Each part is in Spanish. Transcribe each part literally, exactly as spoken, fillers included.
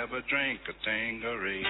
have a drink of Tanqueray.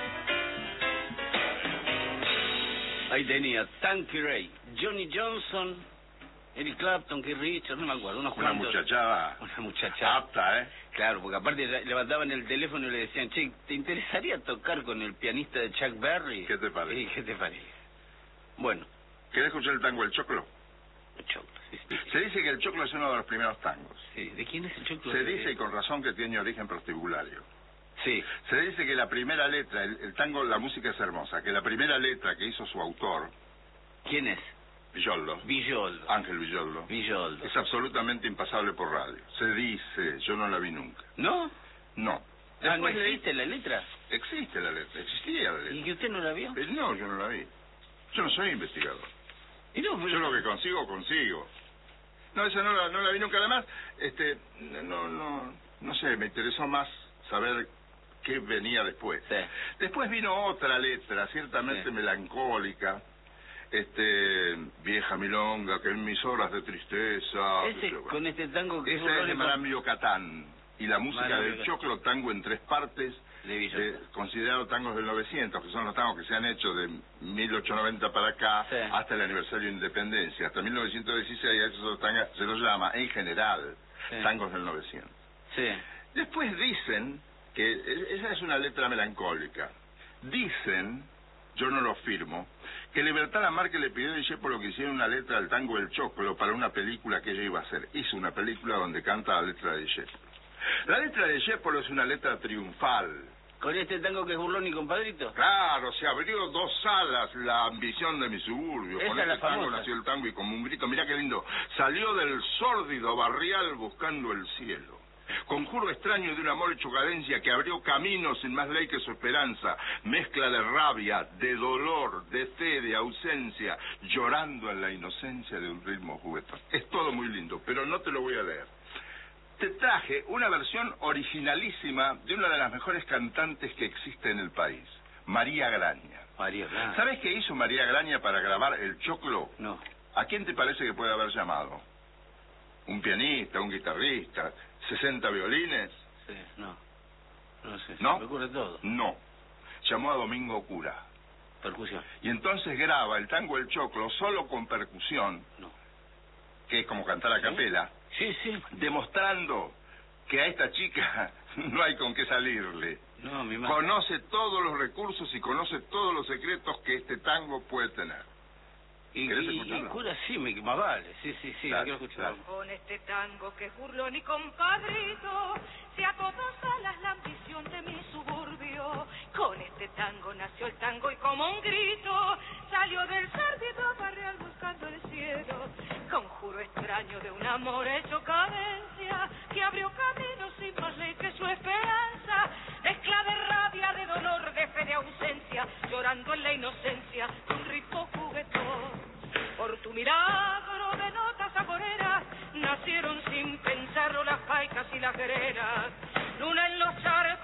Ahí tenía Tanqueray, Johnny Johnson, Eric Clapton, Keith Richards, no me acuerdo, unos Una cuantos. muchachada Una muchachada. apta, ¿eh? Claro, porque aparte le- levantaban el teléfono y le decían, che, ¿te interesaría tocar con el pianista de Chuck Berry? ¿Qué te parece? Sí, ¿qué te parece? Bueno, ¿Querés escuchar el tango El Choclo? el choclo, sí, sí. Se dice que el choclo es uno de los primeros tangos. Sí, ¿de quién es el choclo? Se dice, y con razón, que tiene origen prostibulario. Sí, Se dice que la primera letra, el, el tango, la música es hermosa, que la primera letra que hizo su autor, ¿quién es? Villoldo, Villoldo. Ángel Villoldo, Villoldo. es absolutamente impasable por radio. Se dice, yo no la vi nunca. ¿No? No. Ah, ¿no Después leí- existe la letra? Existe la letra, existía la ¿Y letra. que usted no la vio? Eh, No, yo no la vi. Yo no soy investigador. Y no, pero- Yo lo que consigo, consigo. No, esa no la, no la vi nunca. Además, este, no, no, no sé, me interesó más saber qué venía después. Sí. Después vino otra letra, ciertamente Sí. melancólica, este, vieja milonga, que en mis horas de tristeza... Ese, bueno. con este tango que Esa es de Marambio Catán, y la música Marambio del Catán. choclo, tango en tres partes, de Villoldo. de, considerado tangos del novecientos, que son los tangos que se han hecho de mil ochocientos noventa para acá, Sí. hasta el aniversario de Independencia, hasta mil novecientos dieciséis, a esos tanga- se los llama, en general, Sí. tangos del novecientos. Sí. Después dicen que, e- esa es una letra melancólica, dicen, yo no lo firmo, que Libertad Lamarque le pidió a Discépolo que hiciera una letra del tango del Choclo para una película que ella iba a hacer. Hizo una película donde canta la letra de Discépolo. La letra de Discépolo es una letra triunfal. ¿Con este tango que es burlón y compadrito? Claro, se abrió dos salas la ambición de mi suburbio. Esa Con es la este tango famosa. nació el tango y como un grito, mirá qué lindo, salió del sórdido barrial buscando el cielo. Conjuro extraño de un amor hecho cadencia que abrió caminos sin más ley que su esperanza. Mezcla de rabia, de dolor, de fe, de ausencia, llorando en la inocencia de un ritmo juguetón. Es todo muy lindo, pero no te lo voy a leer. Te traje una versión originalísima de una de las mejores cantantes que existe en el país, María Graña. María Blanca. ¿Sabes qué hizo María Graña para grabar El Choclo? No. ¿A quién te parece que puede haber llamado? ¿Un pianista, un guitarrista, sesenta violines? Sí, no. No sé. ¿No? Se me ocurre todo. No. Llamó a Domingo Cura. Percusión. Y entonces graba el tango El Choclo solo con percusión, No. que es como cantar a ¿Sí? capela, Sí, sí. demostrando que a esta chica no hay con qué salirle. No, mi madre. Conoce todos los recursos y conoce todos los secretos que este tango puede tener. Y, ¿Querés y, y escucharlo? cura sí, me, más vale. Sí, sí, sí, Dale, la quiero escuchar. dale. Con este tango que es burlón y compadrito, se acomoda alas la ambición de mi suburbio. Con este tango nació el tango y como un grito, salió del sórdido barrial buscando el cielo. Conjuro extraño de un amor hecho cadencia, que abrió camino sin más ley que su esperanza. Mezcla de rabia, de dolor, de fe, de ausencia, llorando en la inocencia de un ritmo juguetón. Por tu milagro de notas agoreras nacieron sin pensarlo las paicas y las guerreras. Luna en los charcos